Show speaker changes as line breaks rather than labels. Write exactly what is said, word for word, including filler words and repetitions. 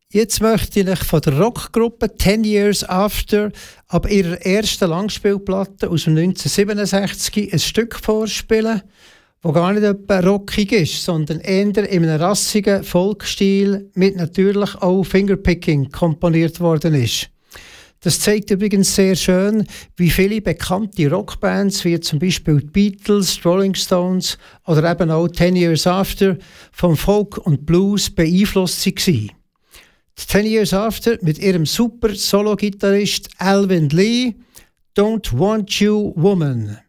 Jetzt möchte ich euch von der Rockgruppe Ten Years After ab ihrer ersten Langspielplatte aus dem neunzehnhundertsiebenundsechzig ein Stück vorspielen, das gar nicht etwa rockig ist, sondern eher in einem rassigen Folkstil mit natürlich auch Fingerpicking komponiert worden ist. Das zeigt übrigens sehr schön, wie viele bekannte Rockbands, wie zum Beispiel die Beatles, die Rolling Stones oder eben auch Ten Years After, vom Folk und Blues beeinflusst waren. Die Ten Years After mit ihrem super Solo-Gitarrist Alvin Lee, Don't Want You Woman.